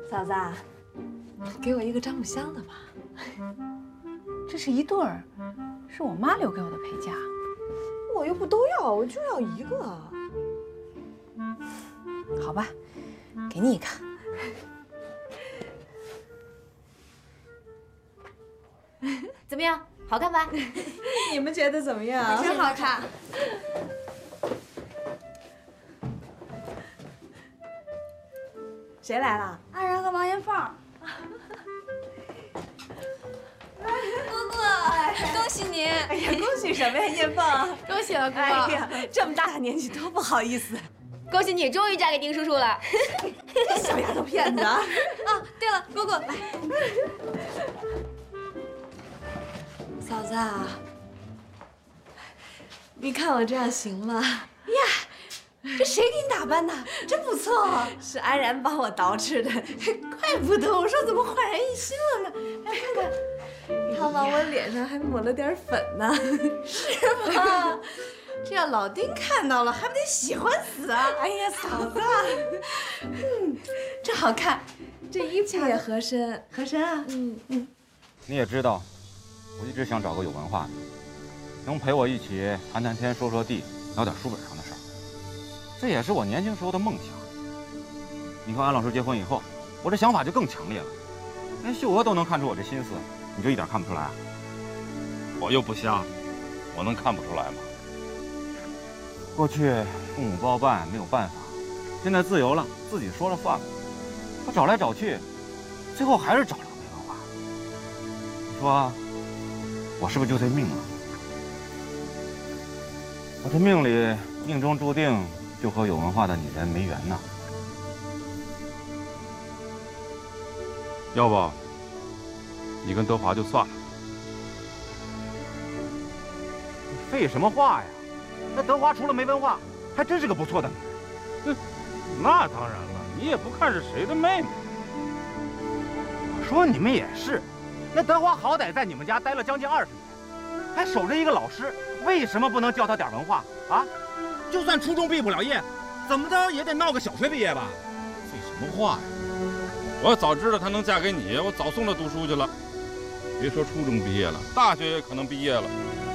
嫂子，给我一个樟木箱的吧。这是一对儿，是我妈留给我的陪嫁。 我又不都要，我就要一个。 好吧，给你一个。 怎么样？好看吧？ 你们觉得怎么样？ 真好看。 谁来了？ 安然和王艳凤。 姑姑，恭喜你！ 哎呀，恭喜什么呀，艳凤！ 恭喜了，姑姑！ 哎呀，这么大的年纪，多不好意思。 恭喜你终于嫁给丁叔叔了！ 小丫头片子啊！ 哦，对了，姑姑，来， 嫂子啊，你看我这样行吗？呀，这谁给你打扮的？真不错，是安然帮我捯饬的，怪不得我说怎么焕然一新了呢？来看看，他往我脸上还抹了点粉呢，是吗？这要老丁看到了，还不得喜欢死啊！哎呀，嫂子，真好看，这衣服也合身，合身啊！ 你也知道，我一直想找个有文化的，能陪我一起谈谈天、说说地，聊点书本上的事儿。这也是我年轻时候的梦想。你和安老师结婚以后，我这想法就更强烈了。连秀娥都能看出我这心思，你就一点看不出来？我又不瞎，我能看不出来吗？过去父母包办没有办法，现在自由了，自己说了算了。我找来找去，最后还是找了个没文化。你说，我是不是就这命啊？我这命里命中注定就和有文化的女人没缘呢。 要不，你跟德华就算了。 你废什么话呀？那德华除了没文化，还真是个不错的女人。 那当然了，你也不看是谁的妹妹。 我说你们也是，那德华好歹在你们家待了将近20年，还守着一个老师，为什么不能教他点文化啊？就算初中毕不了业，怎么着也得闹个小学毕业吧？ 废什么话呀！我要早知道她能嫁给你，我早送她读书去了。别说初中毕业了，大学也可能毕业了。